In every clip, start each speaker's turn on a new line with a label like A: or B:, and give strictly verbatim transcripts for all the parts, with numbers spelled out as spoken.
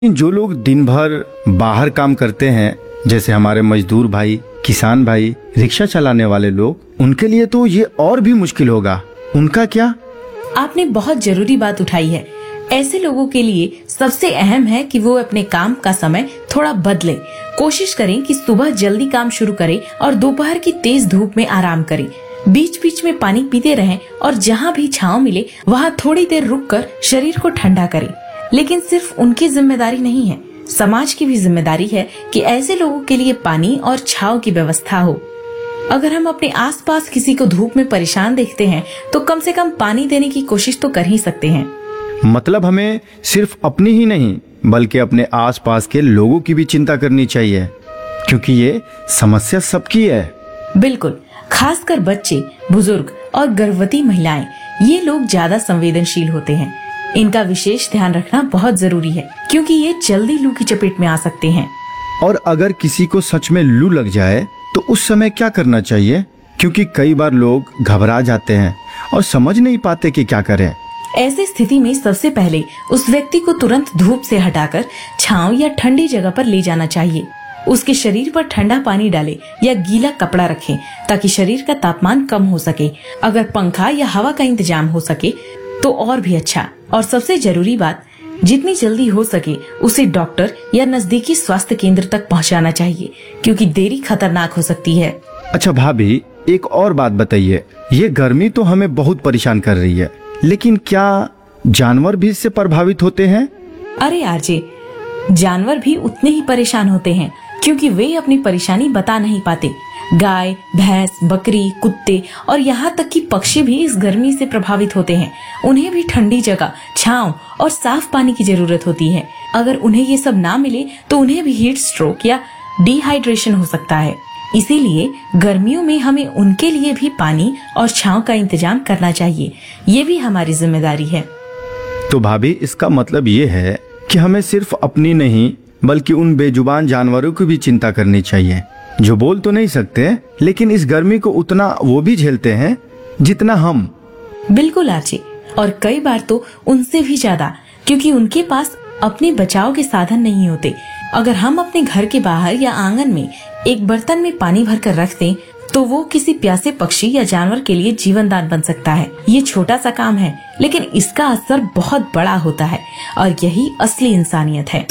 A: जो लोग दिन भर बाहर काम करते हैं, जैसे हमारे मजदूर भाई, किसान भाई, रिक्शा चलाने वाले लोग, उनके लिए तो ये और भी मुश्किल होगा। उनका क्या?
B: आपने बहुत जरूरी बात उठाई है। ऐसे लोगों के लिए सबसे अहम है कि वो अपने काम का समय थोड़ा बदलें। कोशिश करें कि सुबह जल्दी काम शुरू करें और दोपहर की तेज धूप में आराम करें। बीच बीच में पानी पीते रहें और जहाँ भी छांव मिले वहाँ थोड़ी देर रुककर शरीर को ठंडा करें। लेकिन सिर्फ उनकी जिम्मेदारी नहीं है, समाज की भी जिम्मेदारी है कि ऐसे लोगों के लिए पानी और छांव की व्यवस्था हो। अगर हम अपने आसपास किसी को धूप में परेशान देखते हैं तो कम से कम पानी देने की कोशिश तो कर ही सकते हैं।
A: मतलब हमें सिर्फ अपनी ही नहीं बल्कि अपने आसपास के लोगों की भी चिंता करनी चाहिए, क्योंकि ये समस्या सबकी है।
B: बिल्कुल, खासकर बच्चे, बुजुर्ग और गर्भवती महिलाएं, ये लोग ज्यादा संवेदनशील होते हैं। इनका विशेष ध्यान रखना बहुत जरूरी है, क्योंकि ये जल्दी लू की चपेट में आ सकते हैं।
A: और अगर किसी को सच में लू लग जाए तो उस समय क्या करना चाहिए? क्योंकि कई बार लोग घबरा जाते हैं और समझ नहीं पाते कि क्या करें।
B: ऐसी स्थिति में सबसे पहले उस व्यक्ति को तुरंत धूप से हटाकर छांव या ठंडी जगह पर ले जाना चाहिए। उसके शरीर पर ठंडा पानी डालें या गीला कपड़ा रखें ताकि शरीर का तापमान कम हो सके। अगर पंखा या हवा का इंतजाम हो सके तो और भी अच्छा। और सबसे जरूरी बात, जितनी जल्दी हो सके उसे डॉक्टर या नजदीकी स्वास्थ्य केंद्र तक पहुंचाना चाहिए, क्योंकि देरी खतरनाक हो सकती है।
A: अच्छा भाभी, एक और बात बताइए। ये गर्मी तो हमें बहुत परेशान कर रही है, लेकिन क्या जानवर भी इससे प्रभावित होते हैं?
B: अरे आरजे, जानवर भी उतने ही परेशान होते हैं, क्योंकि वे अपनी परेशानी बता नहीं पाते। गाय, भैंस, बकरी, कुत्ते और यहाँ तक कि पक्षी भी इस गर्मी से प्रभावित होते हैं। उन्हें भी ठंडी जगह, छांव और साफ पानी की जरूरत होती है। अगर उन्हें ये सब ना मिले तो उन्हें भी हीट स्ट्रोक या डिहाइड्रेशन हो सकता है। इसीलिए गर्मियों में हमें उनके लिए भी पानी और छांव का इंतजाम करना चाहिए। ये भी हमारी जिम्मेदारी है।
A: तो भाभी, इसका मतलब ये है कि हमें सिर्फ अपनी नहीं बल्कि उन बेजुबान जानवरों की भी चिंता करनी चाहिए, जो बोल तो नहीं सकते लेकिन इस गर्मी को उतना वो भी झेलते हैं जितना हम।
B: बिल्कुल आरजे, और कई बार तो उनसे भी ज्यादा, क्योंकि उनके पास अपने बचाव के साधन नहीं होते। अगर हम अपने घर के बाहर या आंगन में एक बर्तन में पानी भरकर रख दें तो वो किसी प्यासे पक्षी या जानवर के लिए जीवन दान बन सकता है। ये छोटा सा काम है, लेकिन इसका असर बहुत बड़ा होता है और यही असली इंसानियत है।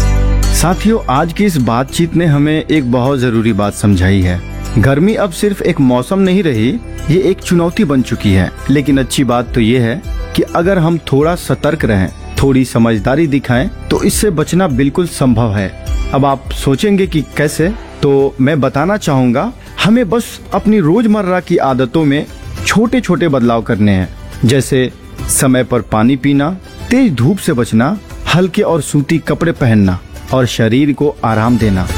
A: साथियों, आज की इस बातचीत ने हमें एक बहुत जरूरी बात समझाई है। गर्मी अब सिर्फ एक मौसम नहीं रही, ये एक चुनौती बन चुकी है। लेकिन अच्छी बात तो ये है कि अगर हम थोड़ा सतर्क रहें, थोड़ी समझदारी दिखाएं, तो इससे बचना बिल्कुल संभव है। अब आप सोचेंगे कि कैसे, तो मैं बताना चाहूँगा। हमें बस अपनी रोजमर्रा की आदतों में छोटे छोटे बदलाव करने हैं, जैसे समय पर पानी पीना, तेज धूप से बचना, हल्के और सूती कपड़े पहनना और शरीर को आराम देना।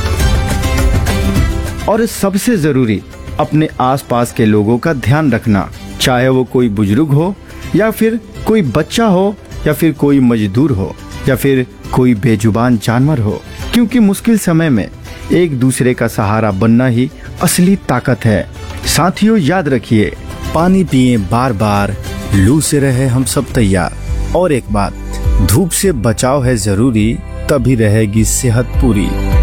A: और सबसे जरूरी, अपने आसपास के लोगों का ध्यान रखना, चाहे वो कोई बुजुर्ग हो या फिर कोई बच्चा हो या फिर कोई मजदूर हो या फिर कोई बेजुबान जानवर हो, क्योंकि मुश्किल समय में एक दूसरे का सहारा बनना ही असली ताकत है। साथियों, याद रखिए, पानी पिए बार बार, लू से रहे हम सब तैयार। और एक बात, धूप से बचाव है जरूरी, तभी रहेगी सेहत पूरी।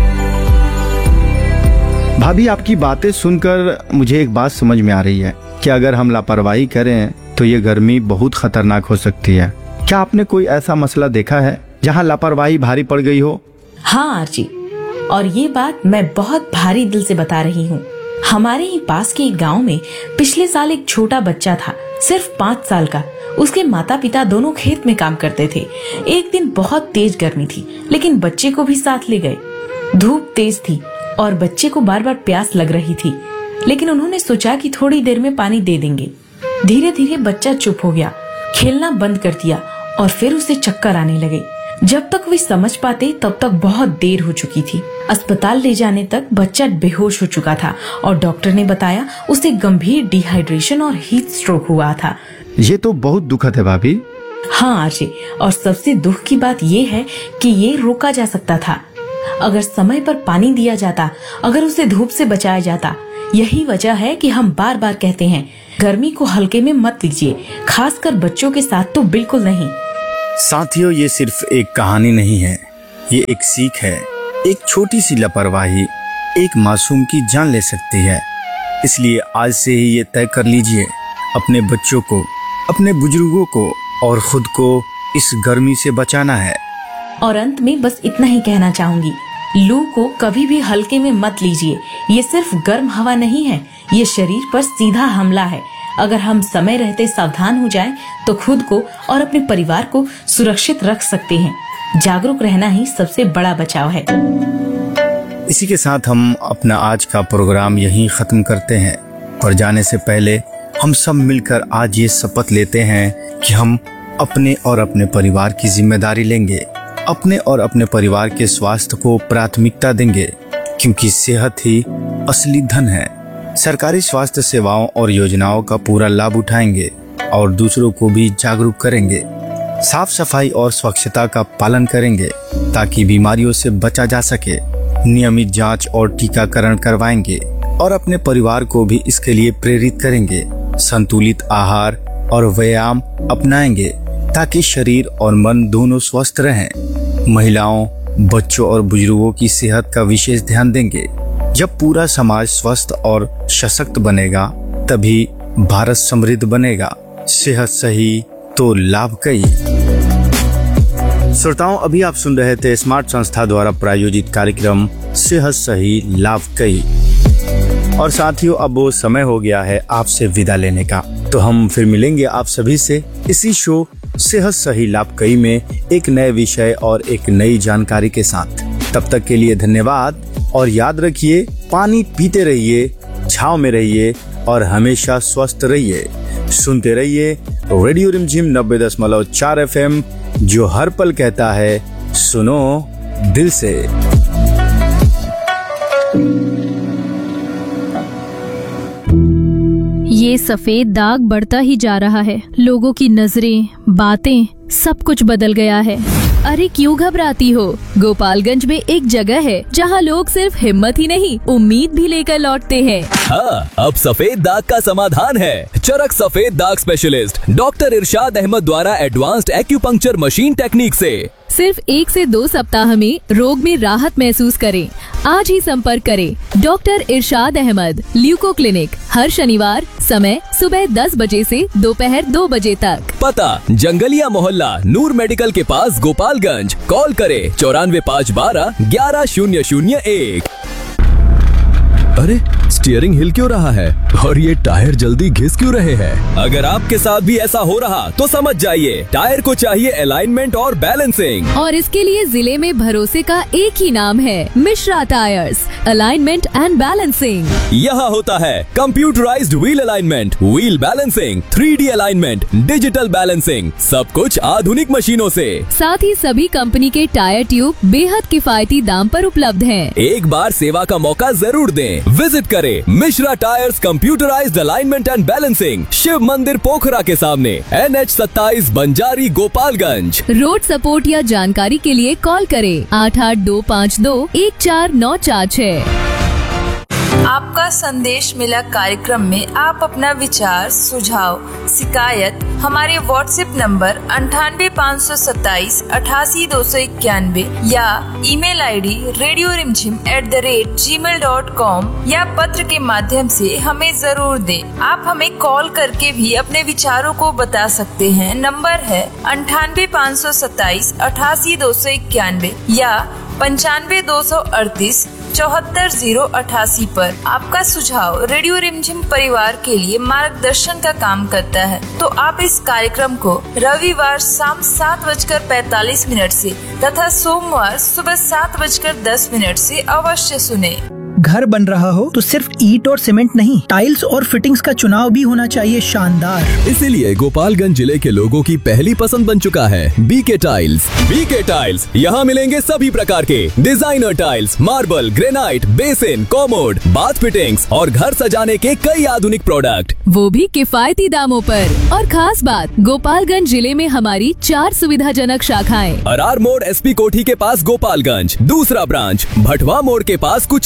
A: भाभी, आपकी बातें सुनकर मुझे एक बात समझ में आ रही है कि अगर हम लापरवाही करें तो ये गर्मी बहुत खतरनाक हो सकती है। क्या आपने कोई ऐसा मसला देखा है जहाँ लापरवाही भारी पड़ गई हो?
B: हाँ आरजी, और ये बात मैं बहुत भारी दिल से बता रही हूँ। हमारे ही पास के एक गांव में पिछले साल एक छोटा बच्चा था, सिर्फ पाँच साल का। उसके माता पिता दोनों खेत में काम करते थे। एक दिन बहुत तेज गर्मी थी, लेकिन बच्चे को भी साथ ले गए। धूप तेज थी और बच्चे को बार बार प्यास लग रही थी, लेकिन उन्होंने सोचा कि थोड़ी देर में पानी दे देंगे। धीरे धीरे बच्चा चुप हो गया, खेलना बंद कर दिया और फिर उसे चक्कर आने लगे। जब तक वे समझ पाते तब तक बहुत देर हो चुकी थी। अस्पताल ले जाने तक बच्चा बेहोश हो चुका था और डॉक्टर ने बताया उसे गंभीर डिहाइड्रेशन और हीट स्ट्रोक हुआ था।
A: ये तो बहुत दुखद है भाभी।
B: हाँ आरजे, और सबसे दुख की बात ये है कि ये रोका जा सकता था अगर समय पर पानी दिया जाता, अगर उसे धूप से बचाया जाता। यही वजह है कि हम बार बार कहते हैं, गर्मी को हल्के में मत लीजिए, खासकर बच्चों के साथ तो बिल्कुल नहीं।
A: साथियों, ये सिर्फ एक कहानी नहीं है, ये एक सीख है। एक छोटी सी लापरवाही एक मासूम की जान ले सकती है। इसलिए आज से ही ये तय कर लीजिए, अपने बच्चों को, अपने बुजुर्गों को और खुद को इस गर्मी से बचाना है।
B: और अंत में बस इतना ही कहना चाहूंगी, लू को कभी भी हल्के में मत लीजिए। ये सिर्फ गर्म हवा नहीं है, ये शरीर पर सीधा हमला है। अगर हम समय रहते सावधान हो जाएं, तो खुद को और अपने परिवार को सुरक्षित रख सकते हैं। जागरूक रहना ही सबसे बड़ा बचाव है।
A: इसी के साथ हम अपना आज का प्रोग्राम यहीं खत्म करते हैं। पर जाने से पहले हम सब मिलकर आज ये शपथ लेते हैं कि हम अपने और अपने परिवार की जिम्मेदारी लेंगे, अपने और अपने परिवार के स्वास्थ्य को प्राथमिकता देंगे, क्योंकि सेहत ही असली धन है। सरकारी स्वास्थ्य सेवाओं और योजनाओं का पूरा लाभ उठाएंगे और दूसरों को भी जागरूक करेंगे। साफ सफाई और स्वच्छता का पालन करेंगे ताकि बीमारियों से बचा जा सके। नियमित जांच और टीकाकरण करवाएंगे और अपने परिवार को भी इसके लिए प्रेरित करेंगे। संतुलित आहार और व्यायाम अपनाएंगे ताकि शरीर और मन दोनों स्वस्थ रहें। महिलाओं, बच्चों और बुजुर्गों की सेहत का विशेष ध्यान देंगे। जब पूरा समाज स्वस्थ और सशक्त बनेगा, तभी भारत समृद्ध बनेगा। सेहत सही तो लाभ कई। श्रोताओं, अभी आप सुन रहे थे स्मार्ट संस्था द्वारा प्रायोजित कार्यक्रम सेहत सही लाभ कई। और साथियों, अब वो समय हो गया है आपसे विदा लेने का। तो हम फिर मिलेंगे आप सभी से इसी शो सेहत सही लाभ कई में एक नए विषय और एक नई जानकारी के साथ। तब तक के लिए धन्यवाद और याद रखिए, पानी पीते रहिए, छांव में रहिए और हमेशा स्वस्थ रहिए। सुनते रहिए रेडियो रिमझिम नब्बे दशमलव चार एफ एम, जो हर पल कहता है सुनो दिल से।
C: ये सफेद दाग बढ़ता ही जा रहा है। लोगों की नजरें, बातें, सब कुछ बदल गया है। अरे क्यों घबराती हो? गोपालगंज में एक जगह है जहां लोग सिर्फ हिम्मत ही नहीं, उम्मीद भी लेकर लौटते हैं।
D: हाँ, अब सफेद दाग का समाधान है। चरक सफेद दाग स्पेशलिस्ट डॉक्टर इरशाद अहमद द्वारा एडवांस्ड एक्यूपंक्चर मशीन टेक्निक से
C: सिर्फ एक से दो सप्ताह में रोग में राहत महसूस करें। आज ही संपर्क करें डॉक्टर इरशाद अहमद, ल्यूको क्लिनिक, हर शनिवार, समय सुबह दस बजे से दोपहर दो बजे तक।
D: पता जंगलिया मोहल्ला, नूर मेडिकल के पास, गोपालगंज। कॉल करें चौरानवे पाँच बारह ग्यारह शून्य शून्य एक। अरे स्टीयरिंग हिल क्यों रहा है और ये टायर जल्दी घिस क्यों रहे हैं? अगर आपके साथ भी ऐसा हो रहा तो समझ जाइए, टायर को चाहिए अलाइनमेंट और बैलेंसिंग।
C: और इसके लिए जिले में भरोसे का एक ही नाम है, Mishra tyres, alignment and balancing.
D: यहाँ होता है computerised wheel alignment, wheel balancing, three D alignment, digital balancing, सब कुछ आधुनिक मशीनों से।
C: साथ ही सभी कंपनी के टायर ट्यूब बेहद किफायती दाम पर उपलब्ध हैं।
D: एक बार सेवा का मौका जरूर दें। विजिट करें Mishra tyres computerised alignment and balancing, Shiv मंदिर पोखरा के सामने, एन एच सत्ताईस, बंजारी, गोपालगंज।
C: रोड सपोर्ट या जानकारी के लिए कॉल करें आठ आठ दो पाँच दो एक चार नौ चार छह।
E: आपका संदेश मिला कार्यक्रम में आप अपना विचार, सुझाव, शिकायत हमारे व्हाट्सएप नंबर अंठानवे पाँच सौ सत्ताईस अठासी दो सौ इक्यानवे या ईमेल आईडी रेडियो रिमझिम at the rate ji mail dot com या पत्र के माध्यम से हमें जरूर दें। आप हमें कॉल करके भी अपने विचारों को बता सकते हैं। नंबर है अंठानवे पाँच सौ सत्ताईस अठासी दो सौ इक्यानवे या पंचानवे दो सौ अड़तीस चौहत्तर जीरो अठासी पर। आपका सुझाव रेडियो रिमझिम परिवार के लिए मार्गदर्शन का काम करता है, तो आप इस कार्यक्रम को रविवार शाम सात बजकर पैतालीस मिनट से तथा सोमवार सुबह सात बजकर दस मिनट से अवश्य सुने।
F: घर बन रहा हो तो सिर्फ ईंट और सीमेंट नहीं, टाइल्स और फिटिंग्स का चुनाव भी होना चाहिए शानदार।
D: इसीलिए गोपालगंज जिले के लोगों की पहली पसंद बन चुका है बीके टाइल्स। बीके टाइल्स, यहाँ मिलेंगे सभी प्रकार के designer tiles, marble, granite, basin, commode, bath fittings और घर सजाने के कई आधुनिक प्रोडक्ट,
C: वो भी किफायती दामों पर। और खास बात, गोपालगंज जिले में हमारी चार सुविधाजनक शाखाएं।
D: अरार मोड़ एसपी कोठी के पास गोपालगंज, दूसरा ब्रांच भटवा मोड़ के पास कुचायकोट,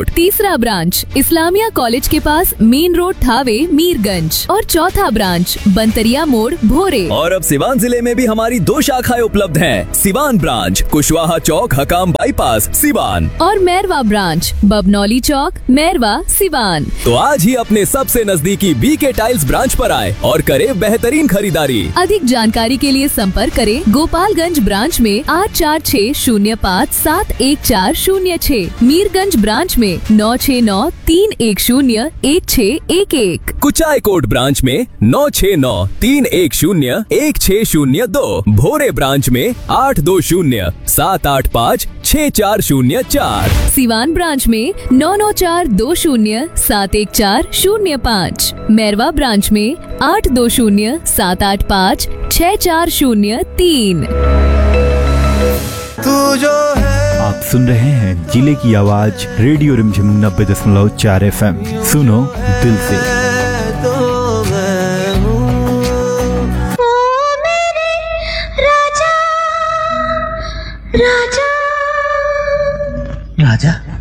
C: रोड। तीसरा ब्रांच इस्लामिया कॉलेज के पास मेन रोड थावे मीरगंज। और चौथा ब्रांच बंतरिया मोड़ भोरे।
D: और अब सिवान जिले में भी हमारी दो शाखाएं उपलब्ध हैं। सिवान ब्रांच कुशवाहा चौक हकाम बाईपास सिवान
C: और मैरवा ब्रांच बबनौली चौक मैरवा सिवान।
D: तो आज ही अपने सबसे नजदीकी बीके टाइल्स ब्रांच पर आए और करें बेहतरीन खरीदारी।
C: अधिक जानकारी के लिए संपर्क करें गोपालगंज ब्रांच में आठ चार छः शून्य पाँच सात एक चार शून्य छः, मीरगंज ब्रांच में नौ छः नौ तीन एक शून्य एक छः एक एक,
D: कुचायकोट ब्रांच में नौ छः नौ तीन एक शून्य एक छः शून्य दो, भोरे ब्रांच में आठ दो शून्य सात आठ पाँच छः चार शून्य चार,
C: सिवान ब्रांच में नौ नौ चार दो शून्य सात एक चार शून्य पाँच, मैरवा ब्रांच में आठ दो शून्य सात आठ पाँच छः चार शून्य तीन।
G: आप सुन रहे हैं जिले की आवाज रेडियो रिमझिम नब्बे दशमलव चार एफ एम। सुनो दिल से।
F: राजा